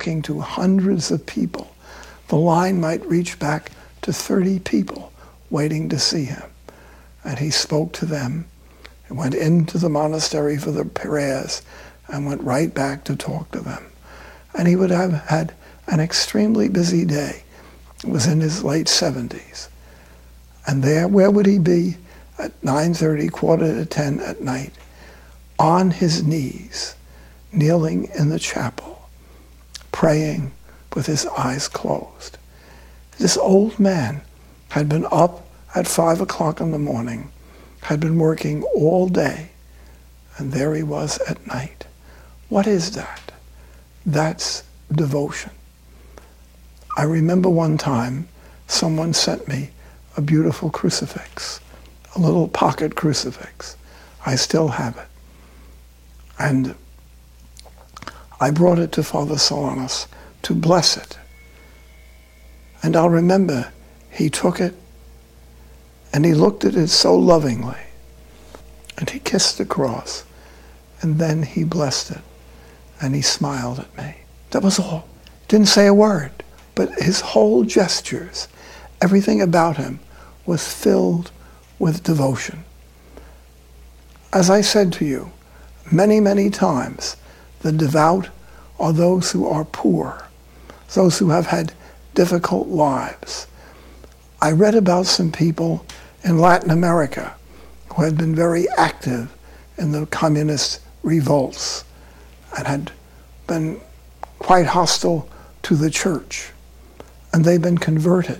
talking to hundreds of people. The line might reach back to 30 people waiting to see him. And he spoke to them and went into the monastery for the prayers and went right back to talk to them. And he would have had an extremely busy day. It was in his late 70s. And there, where would he be at 9:30, 9:45 at night? On his knees, kneeling in the chapel, praying with his eyes closed. This old man had been up at 5 o'clock in the morning, had been working all day, and there he was at night. What is that? That's devotion. I remember one time someone sent me a beautiful crucifix, a little pocket crucifix. I still have it. And I brought it to Father Solanus to bless it. And I'll remember he took it and he looked at it so lovingly and he kissed the cross and then he blessed it and he smiled at me. That was all. Didn't say a word, but his whole gestures, everything about him was filled with devotion. As I said to you many, many times, the devout are those who are poor, those who have had difficult lives. I read about some people in Latin America who had been very active in the communist revolts and had been quite hostile to the church, and they've been converted.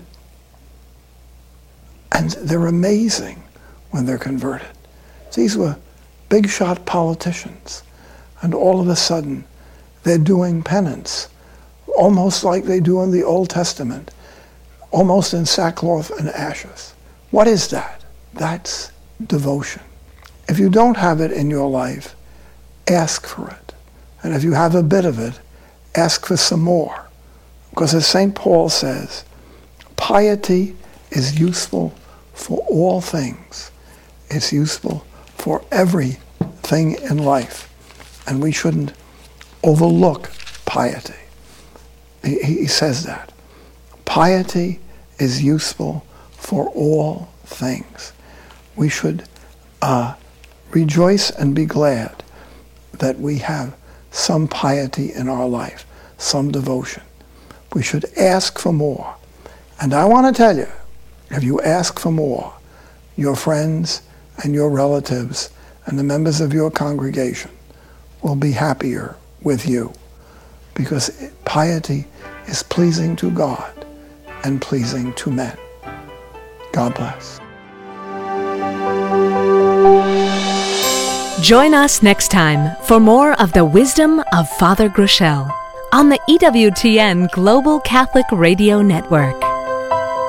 And they're amazing when they're converted. These were big shot politicians, and all of a sudden they're doing penance, almost like they do in the Old Testament, almost in sackcloth and ashes. What is that? That's devotion. If you don't have it in your life, ask for it. And if you have a bit of it, ask for some more. Because as St. Paul says, piety is useful for all things. It's useful for everything in life. And we shouldn't overlook piety. He says that. Piety is useful for all things. We should rejoice and be glad that we have some piety in our life, some devotion. We should ask for more. And I want to tell you, if you ask for more, your friends and your relatives and the members of your congregation will be happier with you, because piety is pleasing to God and pleasing to men. God bless. Join us next time for more of the wisdom of Father Groeschel on the EWTN Global Catholic Radio Network.